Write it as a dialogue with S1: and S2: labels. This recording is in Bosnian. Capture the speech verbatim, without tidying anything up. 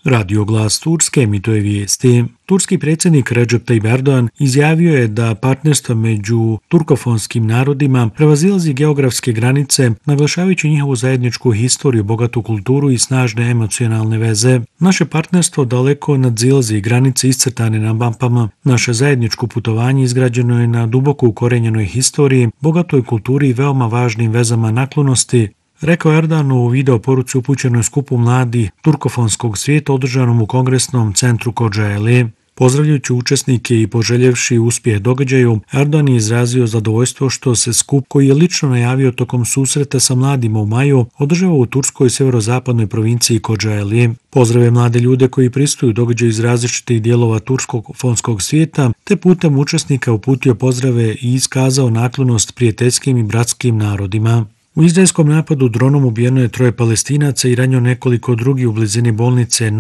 S1: Radio Glas Turske emituje vijesti. Turski predsjednik Recep Tayyip Erdogan izjavio je da partnerstvo među turkofonskim narodima prevazilazi geografske granice, naglašavajući njihovu zajedničku historiju, bogatu kulturu i snažne emocionalne veze. Naše partnerstvo daleko nadzilazi granice iscrtane na mapama. Naše zajedničko putovanje izgrađeno je na duboko ukorenjenoj historiji, bogatoj kulturi i veoma važnim vezama naklonosti, rekao Erdogan u video poruci upućenoj skupu mladi turkofonskog svijeta održanom u Kongresnom centru Kocaeli. Pozdravljajući učesnike i poželjevši uspjeh događaju, Erdogan je izrazio zadovoljstvo što se skup, koji je lično najavio tokom susreta sa mladima u maju, održava u turskoj sjeverozapadnoj provinciji Kocaeli. Pozdrave mlade ljude koji pristuju događaju iz različitih dijelova turskog fonskog svijeta, te putem učesnika uputio pozdrave i iskazao naklonost prijateljskim i bratskim narodima. U izraelskom napadu dronom ubijeno je troje Palestinaca i ranjeno nekoliko drugih u blizini bolnice